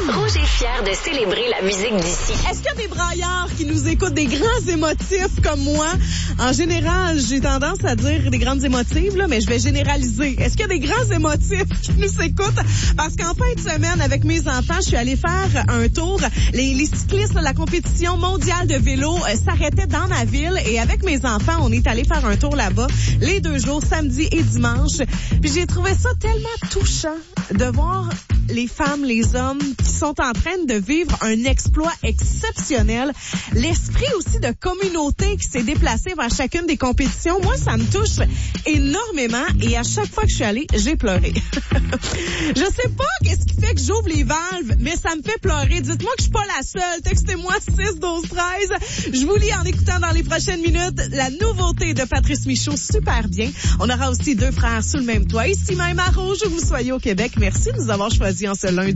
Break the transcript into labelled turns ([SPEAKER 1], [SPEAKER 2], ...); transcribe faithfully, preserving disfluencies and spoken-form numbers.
[SPEAKER 1] Rouge est fier de célébrer la musique d'ici.
[SPEAKER 2] Est-ce qu'il y a des braillards qui nous écoutent, des grands émotifs comme moi? En général, j'ai tendance à dire des grandes émotives, là, mais je vais généraliser. Est-ce qu'il y a des grands émotifs qui nous écoutent? Parce qu'en fin de semaine, avec mes enfants, je suis allée faire un tour. Les, les cyclistes de la compétition mondiale de vélo euh, s'arrêtaient dans ma ville et avec mes enfants, on est allé faire un tour là-bas les deux jours, samedi et dimanche. Puis j'ai trouvé ça tellement touchant de voir les femmes, les hommes qui sont en train de vivre un exploit exceptionnel. L'esprit aussi de communauté qui s'est déplacé vers chacune des compétitions. Moi, ça me touche énormément et à chaque fois que je suis allée, j'ai pleuré. Je sais pas qu'est-ce qui fait que j'ouvre les valves, mais ça me fait pleurer. Dites-moi que je suis pas la seule. Textez-moi six douze treize. Je vous lis en écoutant dans les prochaines minutes la nouveauté de Patrice Michaud, super bien. On aura aussi deux frères sous le même toit. Ici même à Rouge, où vous soyez au Québec. Merci de nous avoir choisis en ce lundi.